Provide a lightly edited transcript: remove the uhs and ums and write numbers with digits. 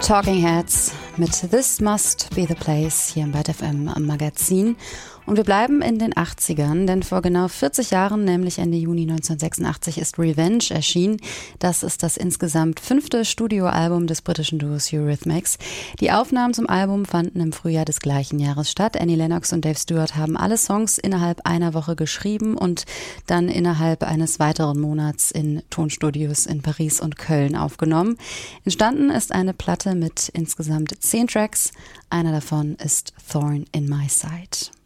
Talking Heads mit This Must Be The Place hier im Byte FM am Magazin. Und wir bleiben in den 80ern, denn vor genau 40 Jahren, nämlich Ende Juni 1986, ist Revenge erschienen. Das ist das insgesamt 5. Studioalbum des britischen Duos Eurythmics. Die Aufnahmen zum Album fanden im Frühjahr des gleichen Jahres statt. Annie Lennox und Dave Stewart haben alle Songs innerhalb einer Woche geschrieben und dann innerhalb eines weiteren Monats in Tonstudios in Paris und Köln aufgenommen. Entstanden ist eine Platte mit insgesamt 10 Tracks. Einer davon ist Thorn in My Side.